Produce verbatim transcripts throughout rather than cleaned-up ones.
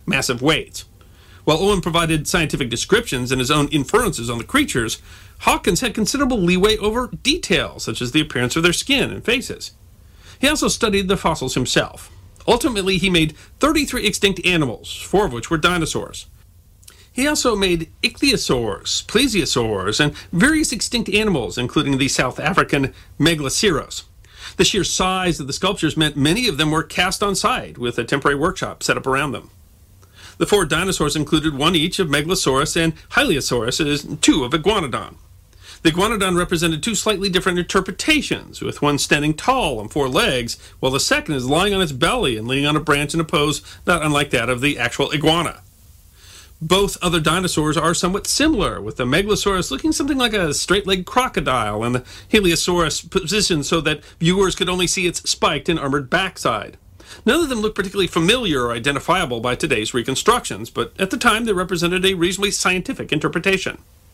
massive weights. While Owen provided scientific descriptions and his own inferences on the creatures, Hawkins had considerable leeway over details, such as the appearance of their skin and faces. He also studied the fossils himself. Ultimately, he made thirty-three extinct animals, four of which were dinosaurs. He also made ichthyosaurs, plesiosaurs, and various extinct animals, including the South African Megaloceros. The sheer size of the sculptures meant many of them were cast on site, with a temporary workshop set up around them. The four dinosaurs included one each of Megalosaurus and Hylaeosaurus, and two of Iguanodon. The Iguanodon represented two slightly different interpretations, with one standing tall on four legs, while the second is lying on its belly and leaning on a branch in a pose not unlike that of the actual iguana. Both other dinosaurs are somewhat similar, with the Megalosaurus looking something like a straight-legged crocodile and the Hylaeosaurus positioned so that viewers could only see its spiked and armored backside. None of them look particularly familiar or identifiable by today's reconstructions, but at the time they represented a reasonably scientific interpretation.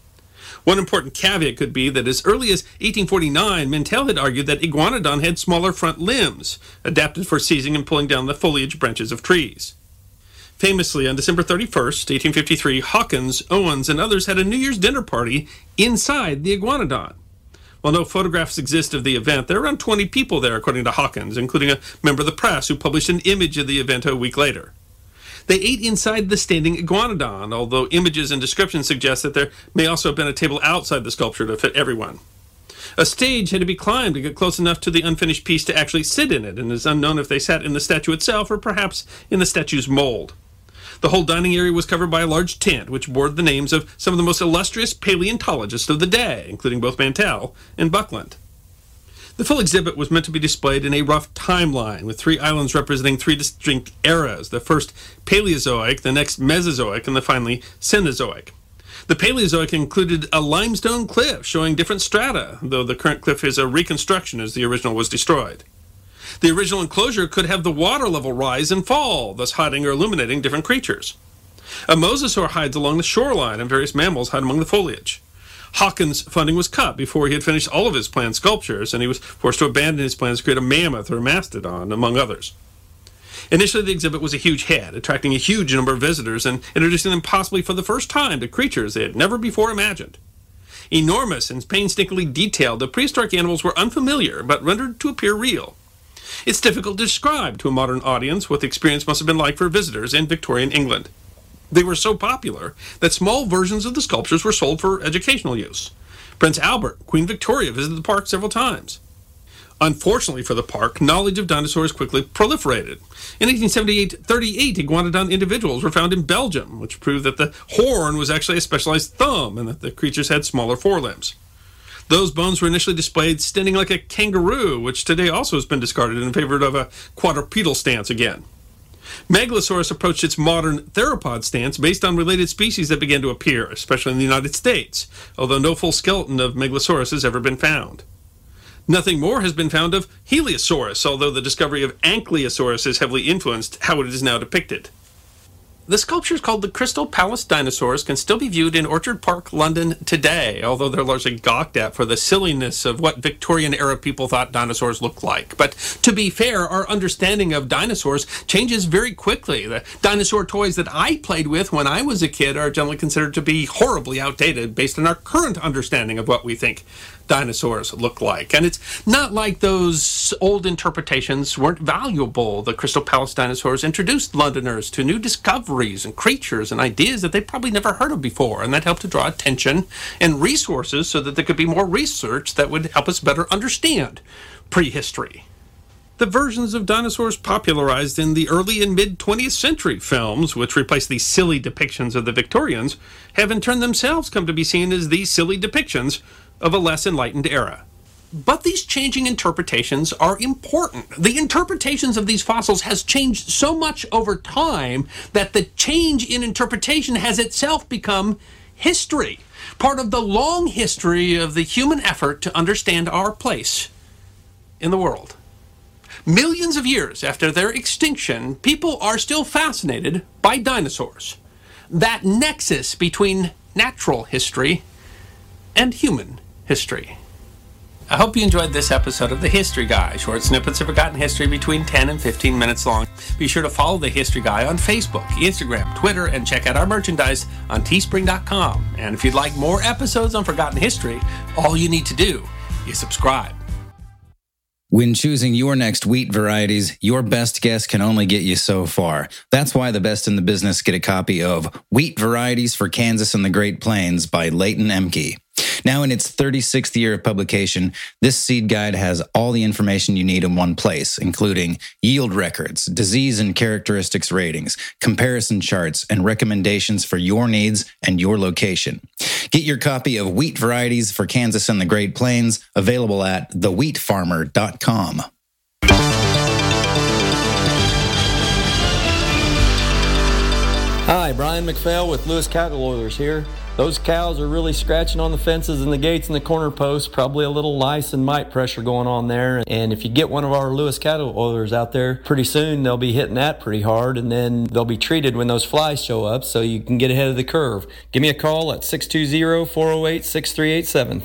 One important caveat could be that as early as eighteen forty-nine, Mantell had argued that Iguanodon had smaller front limbs, adapted for seizing and pulling down the foliage branches of trees. Famously, on December thirty-first, eighteen fifty-three, Hawkins, Owens, and others had a New Year's dinner party inside the Iguanodon. While no photographs exist of the event, there were around twenty people there, according to Hawkins, including a member of the press who published an image of the event a week later. They ate inside the standing Iguanodon, although images and descriptions suggest that there may also have been a table outside the sculpture to fit everyone. A stage had to be climbed to get close enough to the unfinished piece to actually sit in it, and it is unknown if they sat in the statue itself or perhaps in the statue's mold. The whole dining area was covered by a large tent, which bore the names of some of the most illustrious paleontologists of the day, including both Mantell and Buckland. The full exhibit was meant to be displayed in a rough timeline, with three islands representing three distinct eras, the first Paleozoic, the next Mesozoic, and the finally Cenozoic. The Paleozoic included a limestone cliff showing different strata, though the current cliff is a reconstruction as the original was destroyed. The original enclosure could have the water level rise and fall, thus hiding or illuminating different creatures. A mosasaur hides along the shoreline, and various mammals hide among the foliage. Hawkins' funding was cut before he had finished all of his planned sculptures, and he was forced to abandon his plans to create a mammoth or mastodon, among others. Initially, the exhibit was a huge hit, attracting a huge number of visitors and introducing them possibly for the first time to creatures they had never before imagined. Enormous and painstakingly detailed, the prehistoric animals were unfamiliar, but rendered to appear real. It's difficult to describe to a modern audience what the experience must have been like for visitors in Victorian England. They were so popular that small versions of the sculptures were sold for educational use. Prince Albert, Queen Victoria visited the park several times. Unfortunately for the park, knowledge of dinosaurs quickly proliferated. In eighteen seventy-eight, thirty-eight Iguanodon individuals were found in Belgium, which proved that the horn was actually a specialized thumb and that the creatures had smaller forelimbs. Those bones were initially displayed standing like a kangaroo, which today also has been discarded in favor of a quadrupedal stance again. Megalosaurus approached its modern theropod stance based on related species that began to appear, especially in the United States, although no full skeleton of Megalosaurus has ever been found. Nothing more has been found of Hylaeosaurus, although the discovery of Ankylosaurus has heavily influenced how it is now depicted. The sculptures called the Crystal Palace dinosaurs can still be viewed in Orchard Park, London today, although they're largely gawked at for the silliness of what Victorian-era people thought dinosaurs looked like. But to be fair, our understanding of dinosaurs changes very quickly. The dinosaur toys that I played with when I was a kid are generally considered to be horribly outdated based on our current understanding of what we think dinosaurs look like. And it's not like those old interpretations weren't valuable. The Crystal Palace dinosaurs introduced Londoners to new discoveries and creatures and ideas that they probably never heard of before, and that helped to draw attention and resources so that there could be more research that would help us better understand prehistory. The versions of dinosaurs popularized in the early and mid-twentieth century films, which replaced the silly depictions of the Victorians, have in turn themselves come to be seen as the silly depictions of a less enlightened era. But these changing interpretations are important. The interpretations of these fossils has changed so much over time that the change in interpretation has itself become history, part of the long history of the human effort to understand our place in the world. Millions of years after their extinction, people are still fascinated by dinosaurs. That nexus between natural history and human history. I hope you enjoyed this episode of The History Guy, short snippets of forgotten history between ten and fifteen minutes long. Be sure to follow The History Guy on Facebook, Instagram, Twitter, and check out our merchandise on teespring dot com. And if you'd like more episodes on forgotten history, all you need to do is subscribe. When choosing your next wheat varieties, your best guess can only get you so far. That's why the best in the business get a copy of Wheat Varieties for Kansas and the Great Plains by Leighton Emke. Now in its thirty-sixth year of publication, this seed guide has all the information you need in one place, including yield records, disease and characteristics ratings, comparison charts, and recommendations for your needs and your location. Get your copy of Wheat Varieties for Kansas and the Great Plains, available at the wheat farmer dot com. Hi, Brian McPhail with Lewis Cattle Oilers here. Those cows are really scratching on the fences and the gates and the corner posts, probably a little lice and mite pressure going on there. And if you get one of our Lewis Cattle Oilers out there, pretty soon they'll be hitting that pretty hard, and then they'll be treated when those flies show up so you can get ahead of the curve. Give me a call at six two zero, four oh eight, six three eight seven.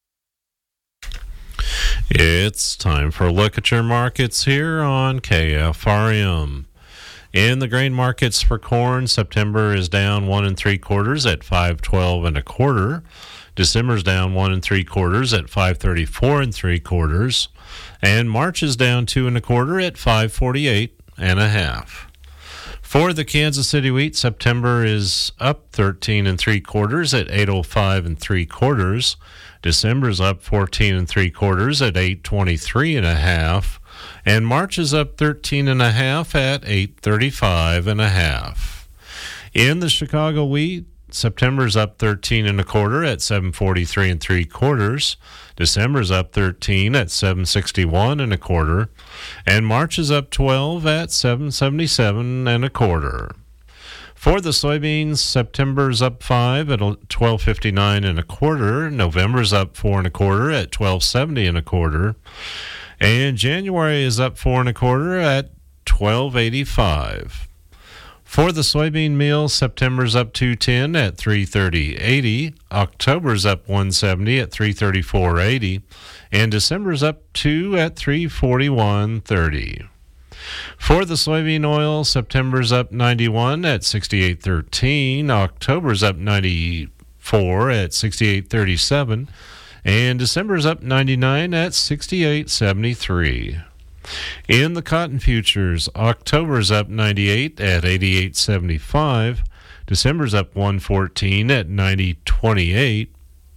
It's time for a look at your markets here on K F R M. In the grain markets for corn, September is down one and three quarters at five twelve and a quarter. December's down one and three quarters at five thirty-four and three quarters, and March is down two and a quarter at five forty-eight and a half. For the Kansas City wheat, September is up thirteen and three quarters at eight oh five and three quarters. December's up fourteen and three quarters at eight twenty-three and a half. And March is up thirteen and a half at eight thirty-five and a half. In the Chicago wheat, September's up thirteen and a quarter at seven forty-three and three quarters. December's up thirteen at seven sixty-one and a quarter, and March is up twelve at seven seventy-seven and a quarter. For the soybeans, September's up five at twelve fifty-nine and a quarter. November's up four and a quarter at twelve seventy and a quarter. And January is up four and a quarter at twelve eighty-five. For the soybean meal, September's up two ten at three thirty eighty. October's up one seventy at three thirty-four eighty, and December's up two at three forty-one thirty. For the soybean oil, September's up ninety-one at sixty-eight thirteen. October's up ninety-four at sixty-eight thirty-seven. And December's up ninety-nine at sixty-eight seventy-three. In the cotton futures, October's up ninety-eight at eighty-eight seventy-five. December's up one fourteen at ninety twenty-eight.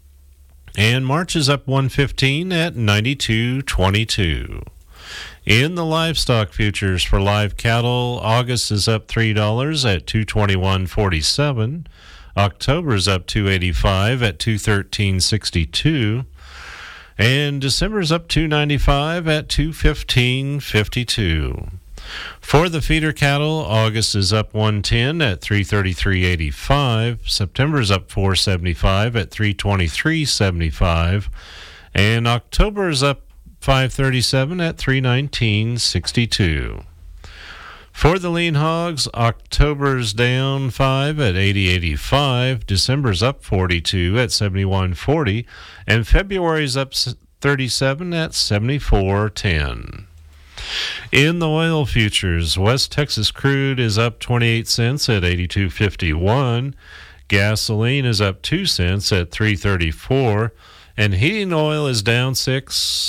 And March is up one fifteen at ninety-two twenty-two. In the livestock futures for live cattle, August is up three dollars at two twenty-one forty-seven. October's up two eighty-five at two thirteen sixty-two, and December's up two ninety-five at two fifteen fifty-two. For the feeder cattle, August is up one ten at three thirty-three eighty-five. September's up four seventy-five at three twenty-three seventy-five, and October's up five thirty-seven at three nineteen sixty-two. For the lean hogs, October's down five at eighty eighty-five, December's up forty-two at seventy-one forty, and February's up thirty-seven at seventy-four ten. In the oil futures, West Texas crude is up twenty-eight cents at eighty-two fifty-one, gasoline is up two cents at three thirty-four, and heating oil is down six